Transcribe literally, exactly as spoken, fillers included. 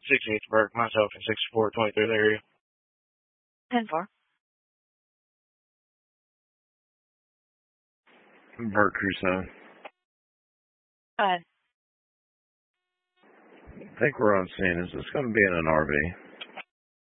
sixty-eight to Burke, myself in sixty-four twenty-three area. ten four. Burke Crusoe. Go ahead. I think we're on scene. Is this going to be in an R V?